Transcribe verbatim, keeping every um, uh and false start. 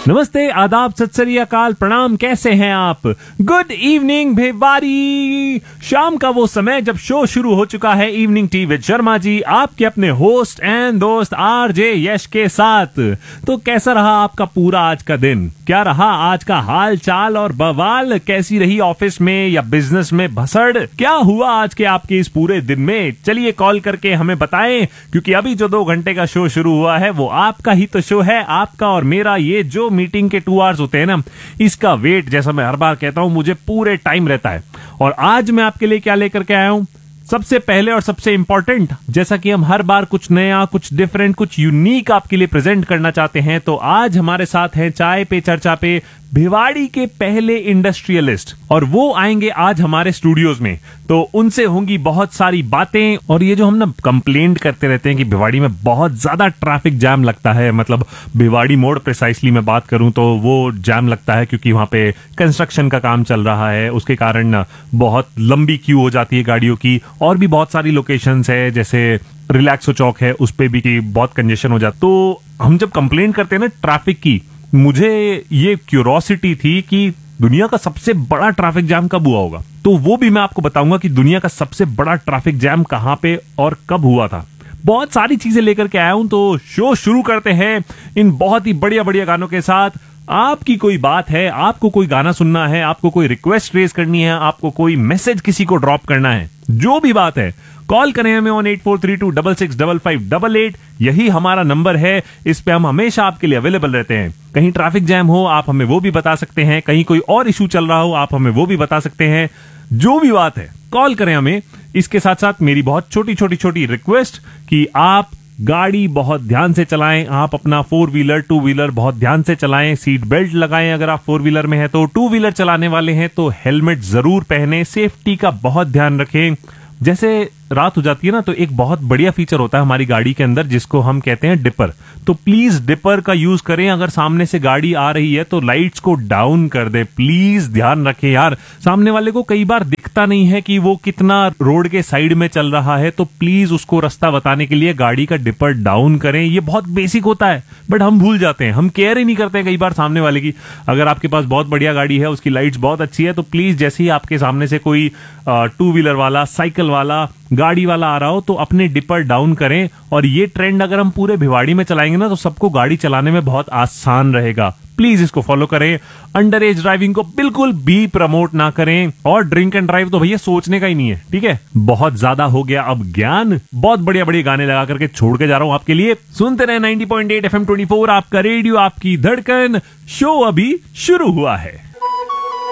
नमस्ते, आदाब, सत श्री अकाल, प्रणाम। कैसे हैं आप? Good evening भिवारी। शाम का वो समय जब शो शुरू हो चुका है evening tea with Sharma ji, आपके अपने होस्ट एंड दोस्त आरजे यश के साथ। तो कैसा रहा आपका पूरा आज का दिन? क्या रहा आज का हाल चाल और बवाल? कैसी रही ऑफिस में या बिजनेस में भसड़? क्या हुआ आज के आपके इस पूरे दिन में? चलिए कॉल करके हमें बताएं, क्योंकि अभी जो दो घंटे का शो शुरू हुआ है वो आपका ही तो शो है, आपका और मेरा। ये जो मीटिंग के टू आवर्स होते हैं ना, इसका वेट, जैसा मैं हर बार कहता हूं, मुझे पूरे टाइम रहता है। और आज मैं आपके लिए क्या लेकर के आया हूं? सबसे पहले और सबसे इंपॉर्टेंट, जैसा कि हम हर बार कुछ नया, कुछ डिफरेंट, कुछ यूनिक आपके लिए प्रेजेंट करना चाहते हैं, तो आज हमारे साथ हैं चाय पे चर्चा पे भिवाड़ी के पहले इंडस्ट्रियलिस्ट, और वो आएंगे आज हमारे स्टूडियोज में। तो उनसे होंगी बहुत सारी बातें। और ये जो हम ना कंप्लेंट करते रहते हैं कि भिवाड़ी में बहुत ज्यादा ट्रैफिक जैम लगता है, मतलब भिवाड़ी मोड़ प्रिसाइसली मैं बात करूं तो वो जैम लगता है क्योंकि वहां पे कंस्ट्रक्शन का काम चल रहा है, उसके कारण बहुत लंबी क्यू हो जाती है गाड़ियों की। और भी बहुत सारी लोकेशंस है, जैसे रिलैक्सो चौक है, उस पे भी बहुत कंजेशन हो जाता। तो हम जब कंप्लेंट करते हैं ना ट्रैफिक की, मुझे ये क्यूरोसिटी थी कि दुनिया का सबसे बड़ा ट्रैफिक जैम कब हुआ होगा। तो वो भी मैं आपको बताऊंगा कि दुनिया का सबसे बड़ा ट्रैफिक जैम कहां पे और कब हुआ था। बहुत सारी चीजें लेकर के आया हूं, तो शो शुरू करते हैं इन बहुत ही बढ़िया बढ़िया गानों के साथ। आपकी कोई बात है, आपको कोई गाना सुनना है, आपको कोई रिक्वेस्ट रेज करनी है, आपको कोई मैसेज किसी को ड्रॉप करना है, जो भी बात है, कॉल करें हमें on eight four three to six six five five double eight. यही हमारा नंबर है, इस पे हम हमेशा आपके लिए अवेलेबल रहते हैं। कहीं ट्रैफिक जैम हो, आप हमें वो भी बता सकते हैं। कहीं कोई और इशू चल रहा हो, आप हमें वो भी बता सकते हैं। जो भी बात है, कॉल करें हमें। इसके साथ साथ मेरी बहुत छोटी छोटी छोटी रिक्वेस्ट कि आप गाड़ी बहुत ध्यान से चलाएं। आप अपना फोर व्हीलर, टू व्हीलर बहुत ध्यान से चलाएं। सीट बेल्ट लगाएं अगर आप फोर व्हीलर में हैं तो। टू व्हीलर चलाने वाले हैं तो हेलमेट जरूर पहने। सेफ्टी का बहुत ध्यान रखें। जैसे रात हो जाती है ना, तो एक बहुत बढ़िया फीचर होता है हमारी गाड़ी के अंदर जिसको हम कहते हैं डिपर। तो प्लीज डिपर का यूज करें। अगर सामने से गाड़ी आ रही है तो लाइट्स को डाउन कर दे। प्लीज ध्यान रखें यार, सामने वाले को कई बार दिखता नहीं है कि वो कितना रोड के साइड में चल रहा है, तो प्लीज उसको रास्ता बताने के लिए गाड़ी का डिपर डाउन करें। ये बहुत बेसिक होता है, बट हम भूल जाते हैं, हम केयर ही नहीं करते कई बार सामने वाले की। अगर आपके पास बहुत बढ़िया गाड़ी है, उसकी लाइट्स बहुत अच्छी है, तो प्लीज जैसे ही आपके सामने से कोई टू व्हीलर वाला, साइकिल वाला, गाड़ी वाला आ रहा हो तो अपने डिपर डाउन करें। और ये ट्रेंड अगर हम पूरे भिवाड़ी में चलाएंगे ना, तो सबको गाड़ी चलाने में बहुत आसान रहेगा। प्लीज इसको फॉलो करें। अंडर एज ड्राइविंग को बिल्कुल भी प्रमोट ना करें, और ड्रिंक एंड ड्राइव तो भैया सोचने का ही नहीं है, ठीक है? बहुत ज्यादा हो गया अब ज्ञान। बहुत बढ़िया बढ़िया गाने लगा करके छोड़ के जा रहा हूं आपके लिए। सुनते रहे ninety point eight F M twenty four, आपका रेडियो, आपकी धड़कन। शो अभी शुरू हुआ है।